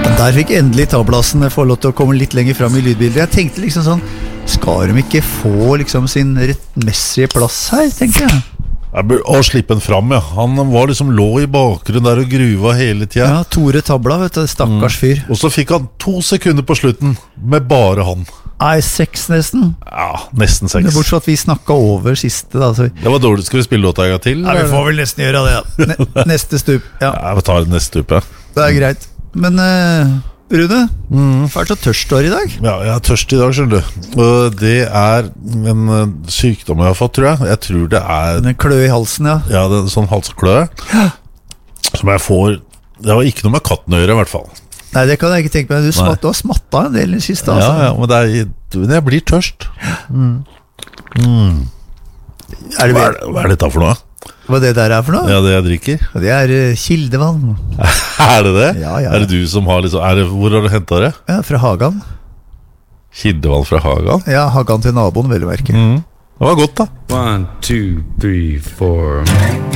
Der fikk endelig tablassen få lov til å komme litt lenger frem i lydbildet. Jeg tenkte liksom sånn, skal de ikke få liksom sin rettmessige plass her, tenker jeg. Å slippe den fram, ja. Han var liksom lå i bakgrunnen der og gruva hele tiden. Ja, Tore Tabla, vet du, stakkars fyr. Og så fikk han 2 sekunder på slutten med bare han. Nei, 6 nesten. Ja, nesten 6. Det bortsett fra at vi snakket over siste da. Så... Det var dårlig, skal vi spille låta en gang til? Ja, vi får vel nesten gjøre det, ja. Neste stup, ja. Ja, vi tar neste stup, ja. Det greit. Men Rune, fælt så tørst du er i dag. Ja, jeg er tørst i dag, skjønner du. Og det en sykdom jeg har fått, tror jeg. Jeg tror det En klø i halsen, ja. Ja, det en sånn halsklø som jeg får. Det var ikke noe med katten å gjøre, i hvert fall. Nei, det kan jeg ikke tenke meg. Du har smattet en del i siste, altså. Ja, men jeg blir tørst. Hva dette for noe? Hva det der for noe? Ja, det jeg drikker. Det kildevann. Det det? Ja. Er det du som har liksom hvor har du hentet det? Ja, fra Hagan. Kildevann fra Hagan? Ja, Hagan til naboen, vel å merke. Det var godt da. 1, 2, 3, 4